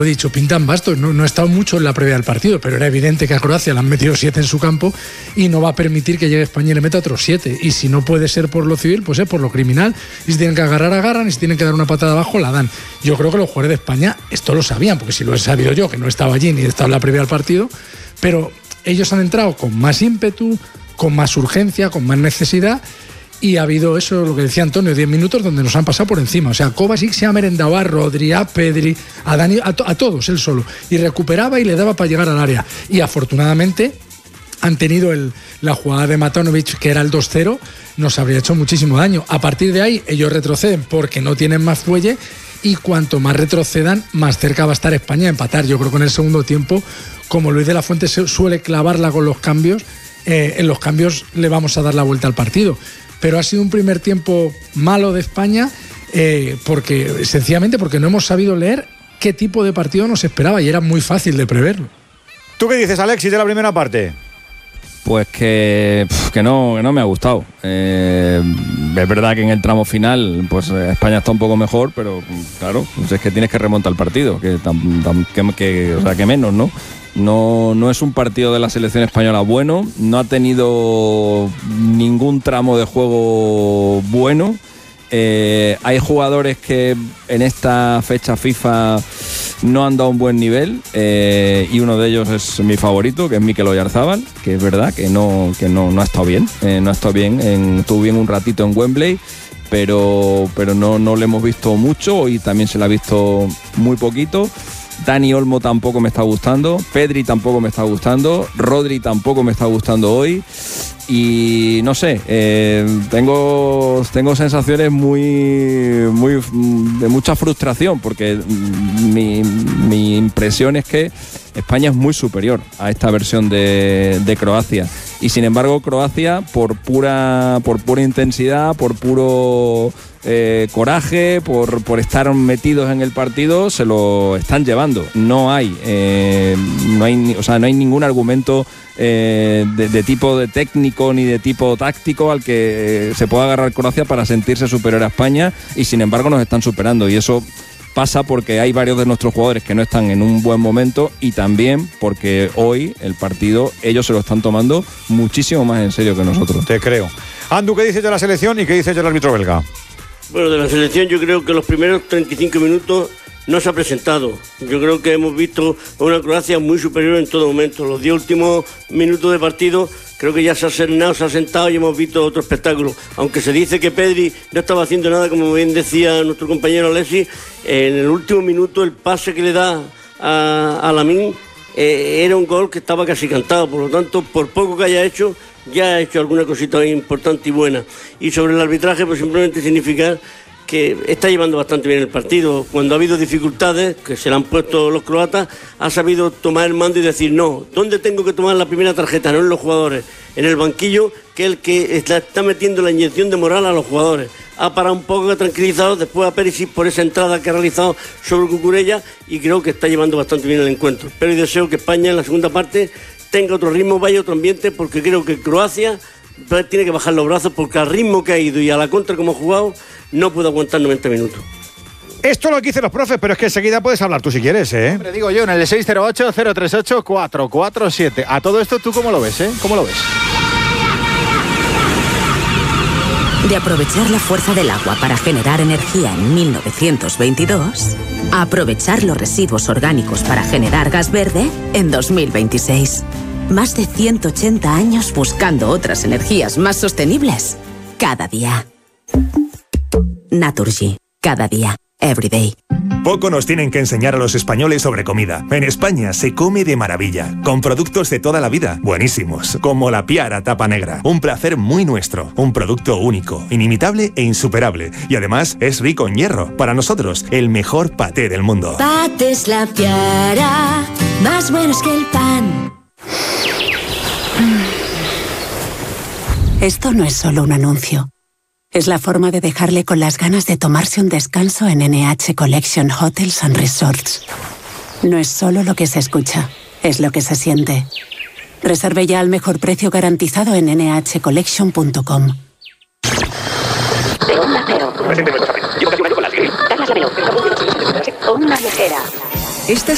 He dicho, pintan bastos, no he estado mucho en la previa del partido, pero era evidente que a Croacia le han metido 7 en su campo y no va a permitir que llegue España y le meta otros 7. Y si no puede ser por lo civil, pues es por lo criminal. Y si tienen que agarrar, agarran, y si tienen que dar una patada abajo, la dan. Yo creo que los jugadores de España esto lo sabían, porque si lo he sabido yo, que no estaba allí ni he estado en la previa del partido, pero ellos han entrado con más ímpetu, con más urgencia, con más necesidad. Y ha habido eso, lo que decía Antonio, 10 minutos donde nos han pasado por encima. O sea, Kovacic se ha merendado a Rodri, a Pedri, a Dani, a todos, él solo. Y recuperaba y le daba para llegar al área. Y afortunadamente han tenido la jugada de Matanovic, que era el 2-0, nos habría hecho muchísimo daño. A partir de ahí, ellos retroceden porque no tienen más fuelle. Y cuanto más retrocedan, más cerca va a estar España de empatar. Yo creo que en el segundo tiempo, como Luis de la Fuente suele clavarla con los cambios, en los cambios le vamos a dar la vuelta al partido. Pero ha sido un primer tiempo malo de España sencillamente porque no hemos sabido leer qué tipo de partido nos esperaba y era muy fácil de preverlo. ¿Tú qué dices, Alexis, de la primera parte? Pues que no me ha gustado. Es verdad que en el tramo final pues España está un poco mejor, pero claro, pues es que tienes que remontar el partido, que menos, ¿no? No es un partido de la selección española bueno, no ha tenido ningún tramo de juego bueno. Hay jugadores que en esta fecha FIFA no han dado un buen nivel, y uno de ellos es mi favorito, que es Mikel Oyarzabal, que es verdad que no ha estado bien, estuvo bien un ratito en Wembley, pero no le hemos visto mucho y también se le ha visto muy poquito. Dani Olmo tampoco me está gustando, Pedri tampoco me está gustando, Rodri tampoco me está gustando hoy y no sé, tengo sensaciones muy de mucha frustración porque mi impresión es que España es muy superior a esta versión de Croacia y sin embargo Croacia por pura intensidad, por puro coraje, por estar metidos en el partido, se lo están llevando. No hay ningún argumento de tipo de técnico ni de tipo táctico al que se pueda agarrar Croacia para sentirse superior a España y sin embargo nos están superando y eso pasa porque hay varios de nuestros jugadores que no están en un buen momento y también porque hoy el partido ellos se lo están tomando muchísimo más en serio que nosotros. Te creo. Andu, ¿qué dices de la selección y qué dices del árbitro belga? Bueno, de la selección yo creo que los primeros 35 minutos no se ha presentado. Yo creo que hemos visto una Croacia muy superior en todo momento. Los 10 últimos minutos de partido creo que ya se ha serenado, se ha sentado y hemos visto otro espectáculo. Aunque se dice que Pedri no estaba haciendo nada, como bien decía nuestro compañero Alexis, en el último minuto el pase que le da a Lamine era un gol que estaba casi cantado. Por lo tanto, por poco que haya hecho, ya ha hecho alguna cosita importante y buena. Y sobre el arbitraje, pues simplemente significa que está llevando bastante bien el partido. Cuando ha habido dificultades que se le han puesto los croatas, ha sabido tomar el mando y decir no, ¿dónde tengo que tomar la primera tarjeta? No en los jugadores, en el banquillo, que es el que está metiendo la inyección de moral a los jugadores. Ha parado un poco, ha tranquilizado después a Perisic por esa entrada que ha realizado sobre Cucurella y creo que está llevando bastante bien el encuentro. Pero deseo que España en la segunda parte tenga otro ritmo, vaya otro ambiente, porque creo que Croacia tiene que bajar los brazos porque al ritmo que ha ido y a la contra como ha jugado no puede aguantar 90 minutos. Esto es lo que dicen los profes, pero es que enseguida puedes hablar tú si quieres, ¿eh? Hombre, digo yo, en el 608-038-447. A todo esto, ¿tú cómo lo ves, ¿Cómo lo ves? De aprovechar la fuerza del agua para generar energía en 1922, a aprovechar los residuos orgánicos para generar gas verde en 2026. Más de 180 años buscando otras energías más sostenibles. Cada día. Naturgy. Cada día. Every day. Poco nos tienen que enseñar a los españoles sobre comida. En España se come de maravilla, con productos de toda la vida, buenísimos, como la Piara Tapa Negra. Un placer muy nuestro, un producto único, inimitable e insuperable. Y además es rico en hierro. Para nosotros, el mejor paté del mundo. Patés La Piara, más buenos que el pan. Esto no es solo un anuncio. Es la forma de dejarle con las ganas de tomarse un descanso en NH Collection Hotels and Resorts. No es solo lo que se escucha, es lo que se siente. Reserve ya al mejor precio garantizado en nhcollection.com. De Onda Cero. Carlas Lamelo. Una viajera. Estas